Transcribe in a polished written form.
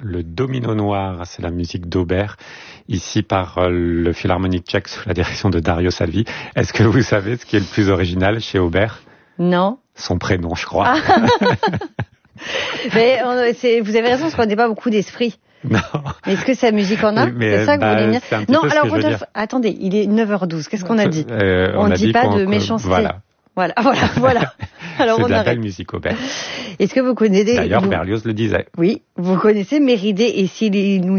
le Domino Noir, c'est la musique d'Aubert, ici par le Philharmonic tchèque sous la direction de Dario Salvi. Est-ce que vous savez ce qui est le plus original chez Aubert ? Non. Son prénom, je crois. Mais vous avez raison, parce qu'on n'est pas beaucoup d'esprit. Non. Est-ce que sa musique en a ? C'est ça que vous voulez dire ? Non, alors Rodolphe, attendez, il est 9h12. Qu'est-ce qu'on a dit ? On ne dit pas de méchanceté. Voilà. Alors, c'est de la belle musique Aubert. Est-ce que vous connaissez... D'ailleurs, Berlioz le disait. Oui, vous connaissez Méridée et Silinunte ?